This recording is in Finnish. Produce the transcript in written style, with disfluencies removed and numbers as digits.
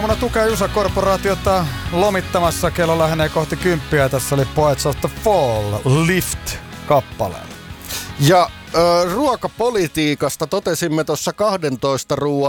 Muna tukee Jusa-korporaatiota lomittamassa. Kello lähenee kohti 10. Tässä oli Poets of the Fall, Lift-kappale. Ja ruokapolitiikasta totesimme tuossa 12 ruoan